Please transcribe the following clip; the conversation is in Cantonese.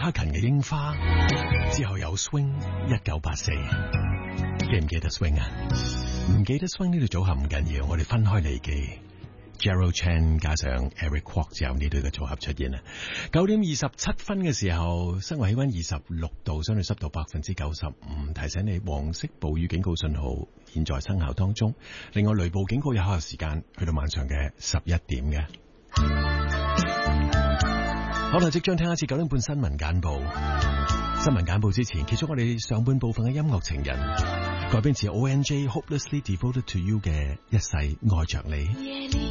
克勤嘅櫻花，之後有 Swing 1984，記唔記得 Swing 啊？唔記得 Swing 呢對組合唔緊要，我哋分開嚟記。Gerald Chan 加上 Eric Kwok 之後呢對嘅組合出現啦。9:27嘅時候，室外氣溫26度，相對濕度95%。提醒你，黃色暴雨警告信號現在生效當中。另外，雷暴警告有效時間去到晚上嘅11點嘅。好啦，即將聽一次9點半新聞簡報。新聞簡報之前，結束我哋上半部分嘅音樂情人，改編自 ONJ Hopelessly Devoted to You 嘅一世愛着你。